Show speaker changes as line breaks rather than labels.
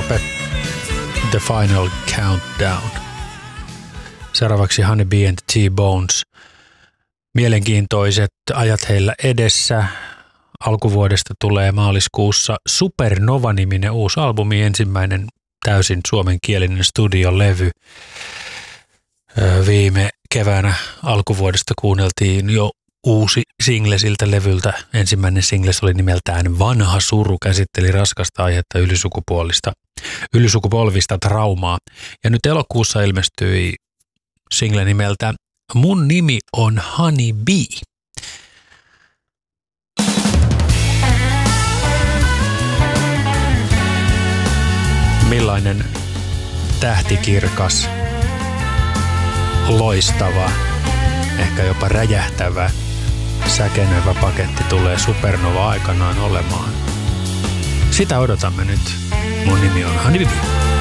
Rope, The Final Countdown. Seuraavaksi Honey Bee and the T-Bones. Mielenkiintoiset ajat heillä edessä. Alkuvuodesta tulee maaliskuussa Supernova-niminen uusi albumi, ensimmäinen täysin suomenkielinen studiolevy. Viime keväänä alkuvuodesta kuunneltiin jo uusi single siltä levyltä. Ensimmäinen single oli nimeltään Vanha suru, käsitteli raskasta aihetta ylisukupolvista traumaa. Ja nyt elokuussa ilmestyi single nimeltä Mun nimi on Honey Bee. Millainen tähtikirkas, loistava, ehkä jopa räjähtävä, säkenevä paketti tulee Supernova aikanaan olemaan. Sitä odotamme nyt. Mun nimi on Honey Bee.